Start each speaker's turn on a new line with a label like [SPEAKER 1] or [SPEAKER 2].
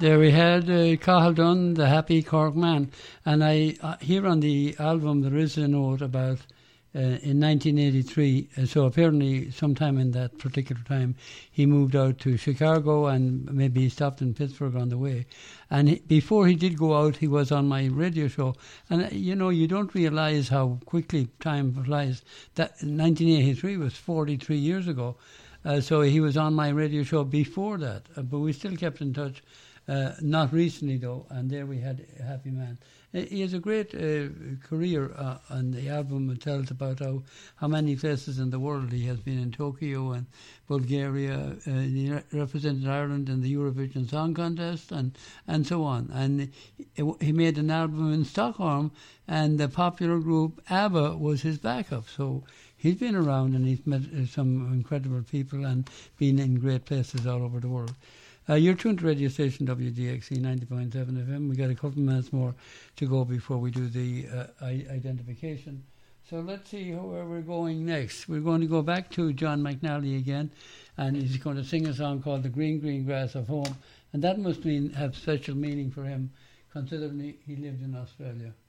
[SPEAKER 1] There we had Cathal Dunn, the Happy Cork Man. And I here on the album there is a note about in 1983, so apparently sometime in that particular time he moved out to Chicago and maybe he stopped in Pittsburgh on the way. And before he did go out, he was on my radio show. And, you know, you don't realise how quickly time flies. That 1983 was 43 years ago. So he was on my radio show before that. But we still kept in touch. Not recently, though, and there we had Happy Man. He has a great career on the album. It tells about how many places in the world he has been in. Tokyo and Bulgaria. He represented Ireland in the Eurovision Song Contest and so on. And he made an album in Stockholm, and the popular group ABBA was his backup. So he's been around and he's met some incredible people and been in great places all over the world. You're tuned to radio station WDXC 90.7 FM. We got a couple of minutes more to go before we do the identification. So let's see where we're going next. We're going to go back to John McNally again, and he's going to sing a song called The Green, Green Grass of Home. And that must have special meaning for him, considering he lived in Australia.